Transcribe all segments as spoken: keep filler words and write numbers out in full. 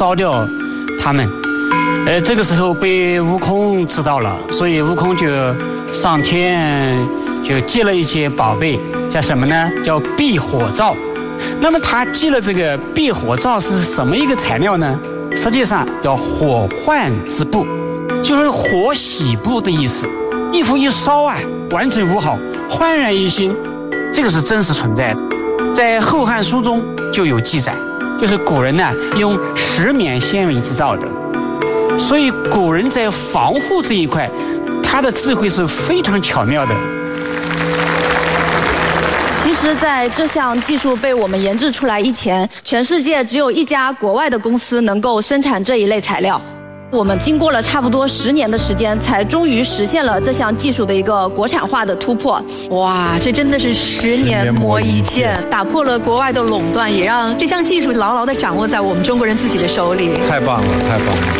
烧掉它们。呃，这个时候被悟空知道了，所以悟空就上天就借了一件宝贝，叫什么呢？叫避火罩。那么他借了这个避火罩是什么一个材料呢？实际上叫火浣之布，就是火洗布的意思。衣服一烧啊，完整无好，焕然一新。这个是真实存在的，在《后汉书》中就有记载，就是古人呢用石棉纤维制造的。所以古人在防护这一块，他的智慧是非常巧妙的。 其实在这项技术被我们研制出来以前，全世界只有一家国外的公司能够生产这一类材料。我们经过了差不多十年的时间，才终于实现了这项技术的一个国产化的突破。 哇，这真的是十年磨一剑，打破了国外的垄断，也让这项技术牢牢地掌握在我们中国人自己的手里。 太棒了，太棒了！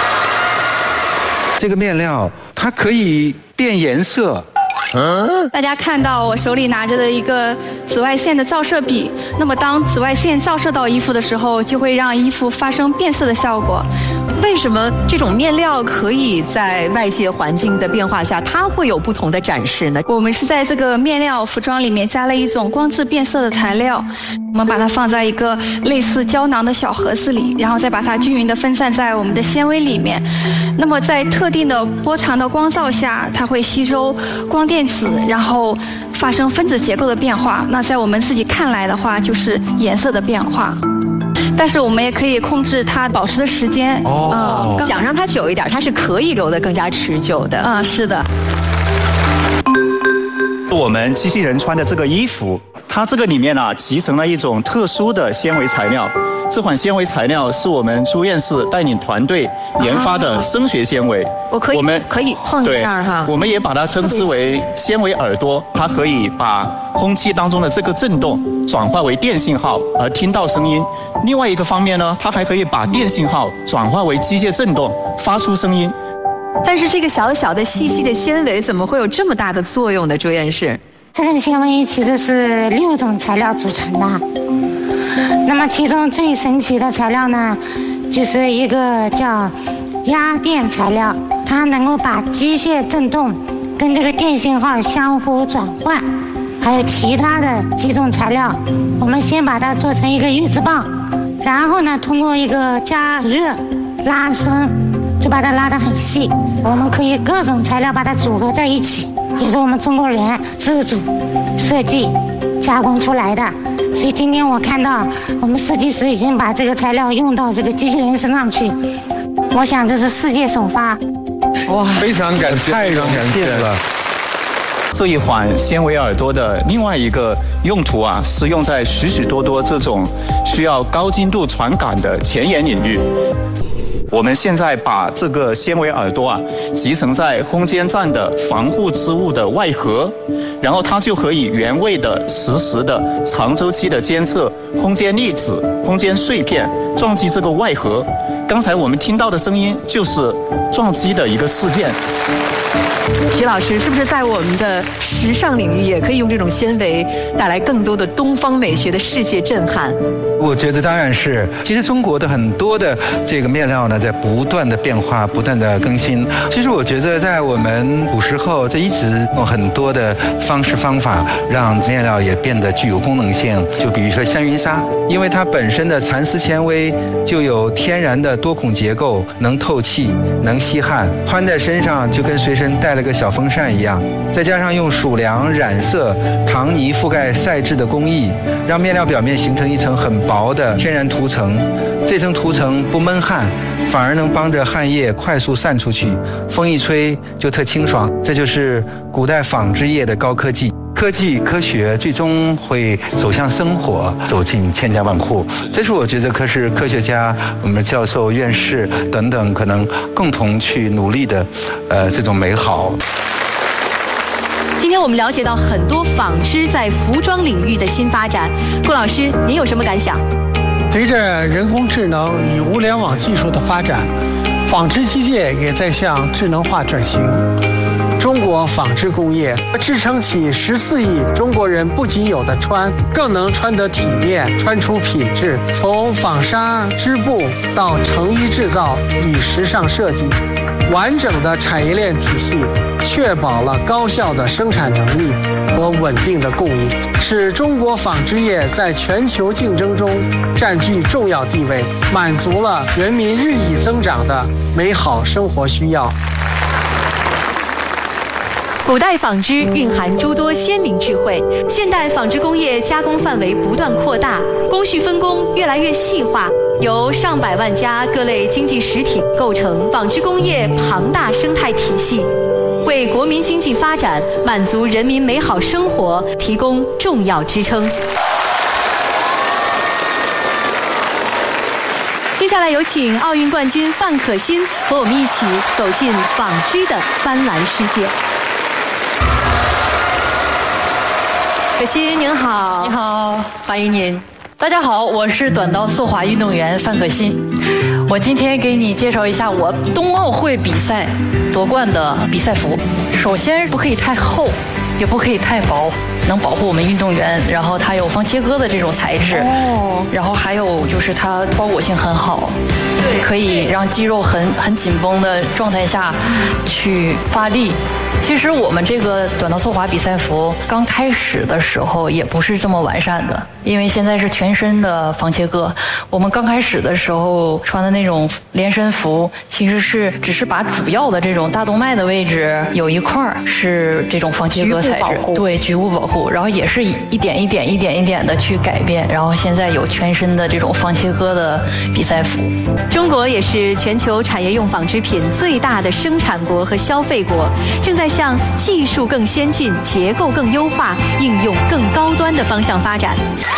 这个面料它可以变颜色。 嗯，大家看到我手里拿着的一个紫外线的照射笔，那么当紫外线照射到衣服的时候，就会让衣服发生变色的效果。 为什么这种面料可以在外界环境的变化下，它会有不同的展示呢？ 我们是在这个面料服装里面加了一种光致变色的材料，我们把它放在一个类似胶囊的小盒子里，然后再把它均匀地分散在我们的纤维里面。那么在特定的波长的光照下，它会吸收光电子，然后发生分子结构的变化。那在我们自己看来的话，就是颜色的变化。但是我们也可以控制它保持的时间。 哦，嗯、想让它久一点，它是可以留得更加持久的。 嗯，是的。 我们机器人穿的这个衣服，它这个里面啊集成了一种特殊的纤维材料。这款纤维材料是我们朱院士带领团队研发的声学纤维。 我可以，我们可以碰一下哈。 我们也把它称之为纤维耳朵，它可以把空气当中的这个震动转化为电信号而听到声音。另外一个方面呢，它还可以把电信号转化为机械振动，发出声音。 但是这个小小的细细的纤维怎么会有这么大的作用呢？朱院士， 这个纤维其实是六种材料组成的。那么其中最神奇的材料呢，就是一个叫压电材料，它能够把机械振动跟这个电信号相互转换。还有其他的几种材料，我们先把它做成一个预制棒，然后呢通过一个加热拉伸，就把它拉得很细。我们可以各种材料把它组合在一起，也是我们中国人自主设计加工出来的。所以今天我看到我们设计师已经把这个材料用到这个机器人身上去，我想这是世界首发。 哇，非常感谢，太感谢了。 这一款纤维耳朵的另外一个用途啊，是用在许许多多这种需要高精度传感的前沿领域。我们现在把这个纤维耳朵啊集成在空间站的防护织物的外盒，然后它就可以原位的、实时的、长周期的监测空间粒子、空间碎片撞击这个外盒。刚才我们听到的声音就是撞击的一个事件。 徐老师，是不是在我们的时尚领域也可以用这种纤维带来更多的东方美学的世界震撼？ 我觉得当然是。其实中国的很多的这个面料呢，在不断的变化，不断的更新。其实我觉得在我们古时候，这一直用很多的方式方法，让面料也变得具有功能性。就比如说香云纱，因为它本身的蚕丝纤维就有天然的多孔结构，能透气，能吸汗，穿在身上就跟随身带了个小风扇一样。再加上用鼠粮染色、糖泥覆盖晒制的工艺，让面料表面形成一层很薄的天然涂层。这层涂层不闷汗，反而能帮着汗液快速散出去，风一吹就特清爽。这就是古代纺织业的高科技。科技科学最终会走向生活，走进千家万户。这是我觉得可是科学家、我们教授、院士等等可能共同去努力的，呃，这种美好。 今天我们了解到很多纺织在服装领域的新发展，顾老师，您有什么感想？ 随着人工智能与物联网技术的发展，纺织机械也在向智能化转型。中国国纺织工业，支撑起十四亿中国人不仅有的穿，更能穿得体面，穿出品质。从纺纱织布到成衣制造与时尚设计，完整的产业链体系确保了高效的生产能力和稳定的供应，使中国纺织业在全球竞争中占据重要地位，满足了人民日益增长的美好生活需要。 古代纺织蕴含诸多先民智慧，现代纺织工业加工范围不断扩大，工序分工越来越细化，由上百万家各类经济实体构成纺织工业庞大生态体系，为国民经济发展、满足人民美好生活提供重要支撑。接下来有请奥运冠军范可新和我们一起走进纺织的斑斓世界。可欣您好。 你好， 欢迎您。 大家好，我是短道速滑运动员范可新。我今天给你介绍一下我冬奥会比赛夺冠的比赛服。首先不可以太厚，也不可以太薄，能保护我们运动员。然后它有防切割的这种材质，哦，然后还有就是它包裹性很好，对，可以让肌肉很很紧绷的状态下去发力。其实我们这个短道速滑比赛服刚开始的时候也不是这么完善的，因为现在是全身的防切割。我们刚开始的时候穿的那种连身服，其实是只是把主要的这种大动脉的位置有一块是这种防切割材质，对，局部保护，然后也是一点一点一点一点的去改变，然后现在有全身的这种防切割的比赛服。 中国也是全球产业用纺织品最大的生产国和消费国，正在向技术更先进、结构更优化、应用更高端的方向发展。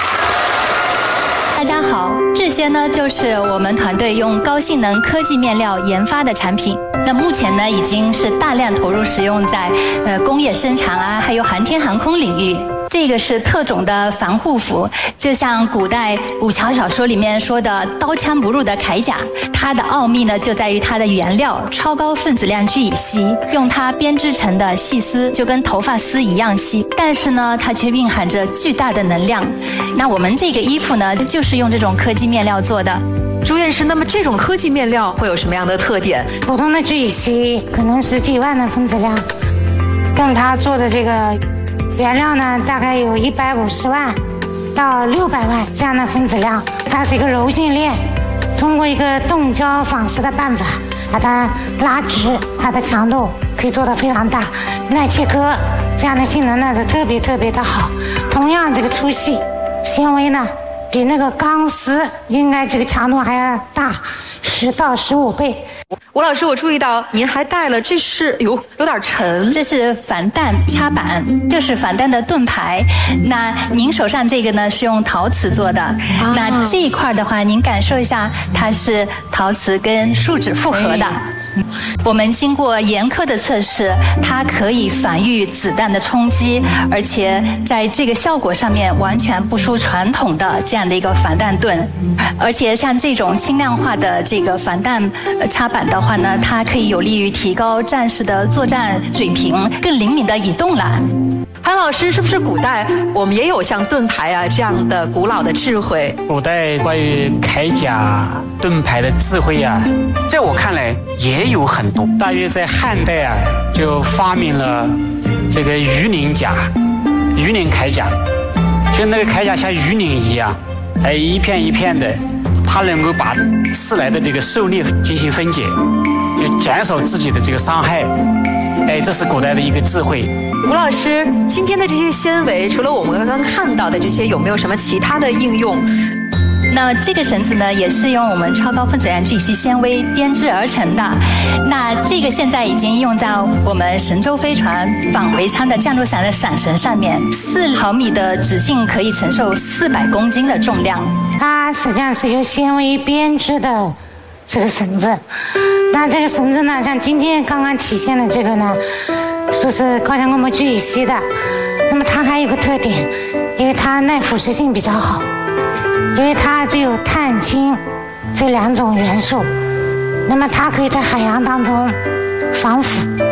大家好，这些呢就是我们团队用高性能科技面料研发的产品。那目前呢已经是大量投入使用在呃工业生产啊，还有航天航空领域。这个是特种的防护服，就像古代武侠小说里面说的刀枪不入的铠甲，它的奥秘呢就在于它的原料超高分子量聚乙烯，用它编织成的细丝就跟头发丝一样细，但是呢它却蕴含着巨大的能量。那我们这个衣服呢就是用这种科技面料做的。 朱院士，那么这种科技面料会有什么样的特点？ 普通的聚乙烯可能是几万的分子量，用它做的这个原料呢，大概有一百五十万到六百万这样的分子量。它是一个柔性链，通过一个冻胶纺丝的办法，把它拉直，它的强度可以做得非常大，耐切割这样的性能呢是特别特别的好。同样这个粗细，纤维呢比那个钢丝应该这个强度还要大十到十五倍。 吴老师，我注意到您还带了，这是有有点沉， 这是反弹插板，就是反弹的盾牌。那您手上这个呢是用陶瓷做的，啊、那这一块的话，您感受一下，它是陶瓷跟树脂复合的。哎我们经过严苛的测试，它可以反御子弹的冲击，而且在这个效果上面完全不输传统的这样的一个反弹盾。而且像这种轻量化的这个反弹插板的话呢，它可以有利于提高战士的作战水平，更灵敏的移动了。 潘老师，是不是古代我们也有像盾牌啊这样的古老的智慧？ 古代关于铠甲、盾牌的智慧啊，在我看来也有很多。大约在汉代啊，就发明了这个鱼鳞甲、鱼鳞铠甲，就那个铠甲像鱼鳞一样，哎，一片一片的，它能够把刺来的这个受力进行分解，就减少自己的这个伤害。哎，这是古代的一个智慧。 吴老师，今天的这些纤维，除了我们刚刚看到的这些，有没有什么其他的应用？ 那这个绳子呢，也是用我们超高分子量聚乙烯纤维编织而成的。那这个现在已经用在我们神舟飞船返回舱的降落伞的伞绳上面，四毫米的直径可以承受四百公斤的重量。 它实际上是由纤维编织的这个绳子。那这个绳子呢，像今天刚刚体现的这个呢，说是高强光膜聚乙烯的。那么它还有个特点，因为它耐腐蚀性比较好。因为它只有碳氢这两种元素，那么它可以在海洋当中防腐，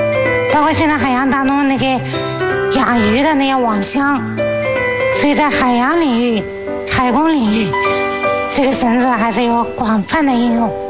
包括现在海洋当中那些养鱼的那些网箱，所以在海洋领域、海工领域，这个绳子还是有广泛的应用。